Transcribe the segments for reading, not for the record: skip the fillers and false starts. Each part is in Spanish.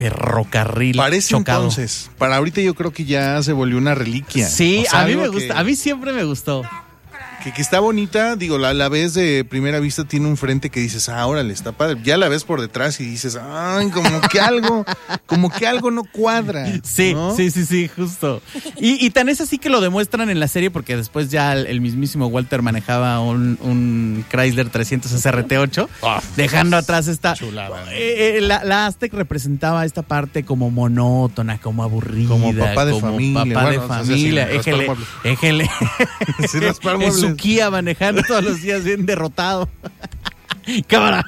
ferrocarril Parece chocado. Entonces, para ahorita yo creo que ya se volvió una reliquia. Sí, O sea, a mí algo me gusta, a mí siempre me gustó. Que está bonita, digo, la ves de primera vista, tiene un frente que dices, órale, está padre. Ya la ves por detrás y dices, ay, como que algo no cuadra. Sí, ¿no? sí, justo. Y tan es así que lo demuestran en la serie, porque después ya el mismísimo Walter manejaba un Chrysler 300 SRT8, dejando atrás esta... Chulada. La Aztec representaba esta parte como monótona, como aburrida. Como papá de familia. Éjele. Sí, raspar muebles. En su Kia manejando todos los días bien derrotado. Cámara.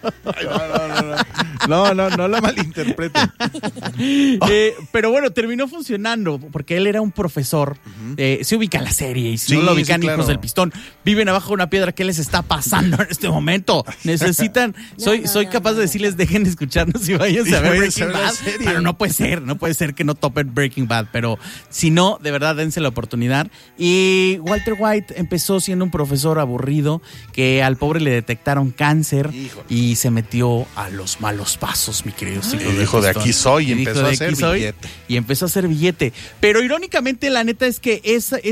No la malinterpreten. Pero bueno, terminó funcionando porque él era un profesor. Se ubica en la serie y si no lo ubican, claro. hijos del pistón, viven abajo de una piedra. ¿Qué les está pasando en este momento? Necesitan, soy capaz de decirles, dejen de escucharnos y váyanse a ver Breaking Bad. Pero no puede ser que no topen Breaking Bad, pero si no, de verdad dense la oportunidad. Y Walter White empezó siendo un profesor aburrido que al pobre le detectaron cáncer. Híjole. Y se metió a los malos pasos, mi querido hijo. Dijo, de aquí soy, y empezó a hacer billete. Y empezó a hacer billete. Pero irónicamente, la neta es que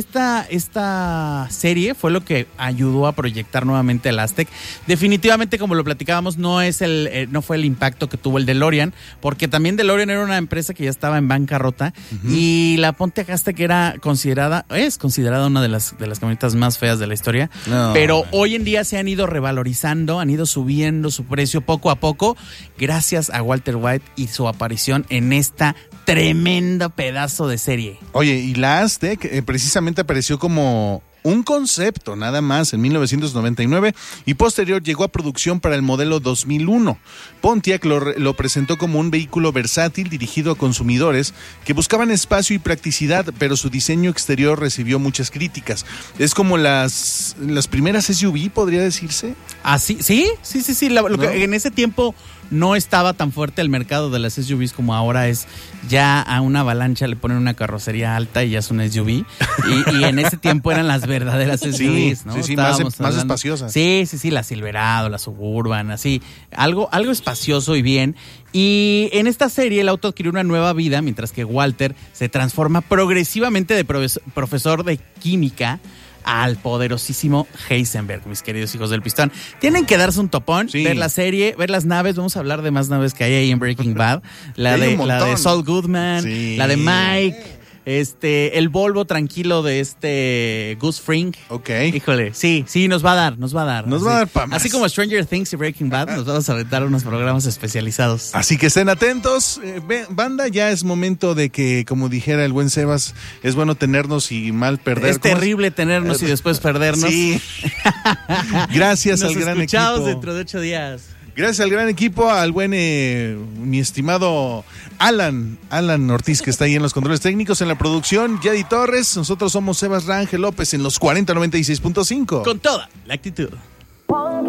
esta serie fue lo que ayudó a proyectar nuevamente el Aztec. Definitivamente, como lo platicábamos, no fue el impacto que tuvo el DeLorean, porque también DeLorean era una empresa que ya estaba en bancarrota, y la Pontiac Aztec es considerada una de las camionetas más feas de la historia. Pero hoy en día se han ido revalorizando, han ido subiendo su precio poco a poco, gracias a Walter White y su aparición en esta tremenda pedazo de serie. Oye, y la Aztec precisamente apareció como un concepto nada más en 1999 y posterior llegó a producción para el modelo 2001. Pontiac lo presentó como un vehículo versátil dirigido a consumidores que buscaban espacio y practicidad, pero su diseño exterior recibió muchas críticas. Es como las primeras SUV, podría decirse. Ah, sí. Que en ese tiempo no estaba tan fuerte el mercado de las SUVs como ahora es. Ya a una Avalancha le ponen una carrocería alta y ya es una SUV. Y en ese tiempo eran las verdaderas SUVs, ¿no? Sí, más espaciosas. Sí, la Silverado, la Suburban, así. Algo espacioso y bien. Y en esta serie el auto adquirió una nueva vida, mientras que Walter se transforma progresivamente de profesor de química al poderosísimo Heisenberg, mis queridos hijos del pistón. Tienen que darse un topón, ver la serie, ver las naves. Vamos a hablar de más naves que hay ahí en Breaking Bad. La de Saul Goodman, la de Mike, el Volvo tranquilo de Gus Fring. Ok. Híjole, sí, nos va a dar. Nos va a dar para más. Así como Stranger Things y Breaking Bad, nos vamos a aventar unos programas especializados. Así que estén atentos. Banda, ya es momento de que, como dijera el buen Sebas, es bueno tenernos y mal perder. Es terrible tenernos y después perdernos. Sí. Gracias al gran equipo. Nos escuchamos dentro de 8 días. Gracias al gran equipo, al buen, mi estimado Alan Ortiz, que está ahí en los controles técnicos, en la producción, Yadi Torres. Nosotros somos Sebas Rangel López en los 4096.5. Con toda la actitud.